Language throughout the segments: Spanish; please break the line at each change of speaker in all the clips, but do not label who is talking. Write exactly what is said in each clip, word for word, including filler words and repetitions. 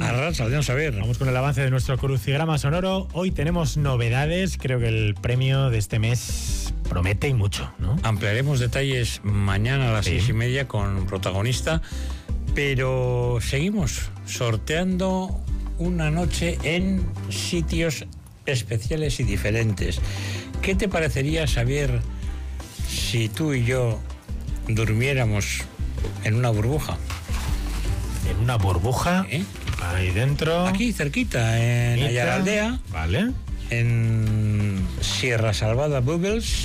Arrasa, vamos a ver.
Vamos con el avance de nuestro crucigrama sonoro. Hoy tenemos novedades. Creo que el premio de este mes promete y mucho, ¿no?
Ampliaremos detalles mañana a las sí. seis y media con protagonista, pero seguimos sorteando una noche en sitios especiales y diferentes. ¿Qué te parecería, Xavier, si tú y yo durmiéramos en una burbuja?
¿En una burbuja?
¿Eh?
Ahí dentro.
Aquí, cerquita, en Ayaraldea.
Vale.
En Sierra Salvada Bubbles,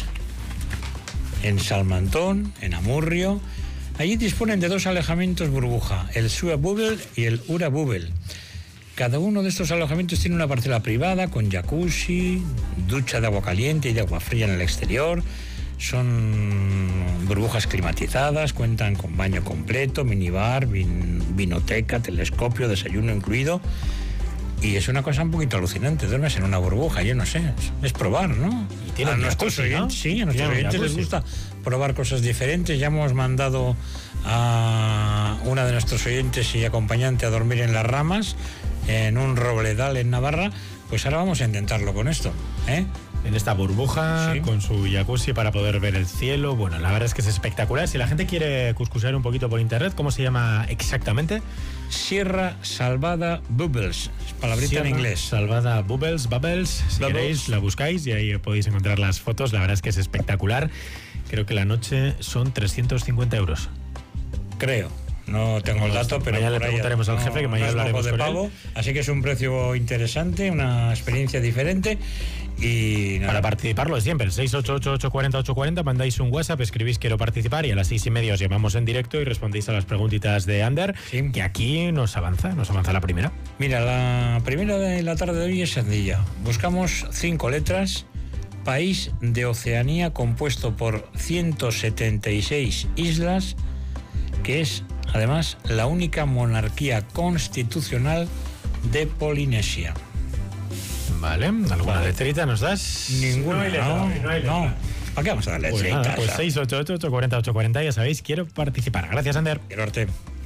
en Salmantón, en Amurrio. Allí disponen de dos alojamientos burbuja, el Sua Bubble y el Ura Bubble. Cada uno de estos alojamientos tiene una parcela privada con jacuzzi, ducha de agua caliente y de agua fría en el exterior. Son burbujas climatizadas, cuentan con baño completo, minibar, vin, vinoteca, telescopio, desayuno incluido. Y es una cosa un poquito alucinante, duermes en una burbuja, yo no sé, es, es probar, ¿no?
Y tiene
a nuestros
jacuzzi,
oyentes,
¿no?
sí, a nuestros
Tiene
oyentes les gusta probar cosas diferentes. Ya hemos mandado a una de nuestros oyentes y acompañante a dormir en Las Ramas, en un robledal en Navarra. Pues ahora vamos a intentarlo con esto, ¿eh?
En esta burbuja, sí, con su jacuzzi para poder ver el cielo. Bueno, la verdad es que es espectacular. Si la gente quiere cuscusear un poquito por internet, ¿cómo se llama exactamente?
Sierra Salvada Bubbles, palabrita
Sierra
en inglés.
Salvada Bubbles, Bubbles, si
Bubbles.
queréis la buscáis y ahí podéis encontrar las fotos. La verdad es que es espectacular. Creo que la noche son trescientos cincuenta euros.
Creo. No tengo el dato, pero
mañana le preguntaremos al jefe, que mañana
no
hablaremos
de
con
pago,
él.
Así que es un precio interesante, una experiencia diferente. Y nada.
Para participar lo de siempre, el seis ocho ocho, ocho cuatro cero, ocho cuatro cero, mandáis un WhatsApp, escribís quiero participar y a las seis y media os llamamos en directo y respondéis a las preguntitas de Ander, sí, que aquí nos avanza, nos avanza la primera.
Mira, la primera de la tarde de hoy es sencilla. Buscamos cinco letras, país de Oceanía compuesto por ciento setenta y seis islas, que es además la única monarquía constitucional de Polinesia.
Vale, ¿alguna vale. letrita nos das?
Ninguna, no, hay letra,
no, no, hay
no. ¿Para qué vamos a dar letritas?
Pues, pues seis ocho ocho, ocho cuatro cero, ocho cuatro cero, ya sabéis, quiero participar. Gracias, Ander.
Quiero arte.